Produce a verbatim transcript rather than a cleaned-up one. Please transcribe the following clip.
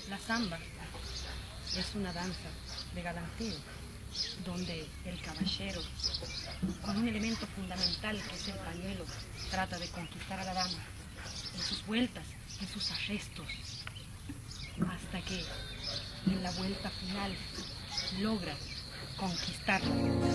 La samba es una danza de galanteo, donde el caballero, con un elemento fundamental que es el pañuelo, trata de conquistar a la dama en sus vueltas, en sus arrestos, hasta que en la vuelta final logra conquistarla.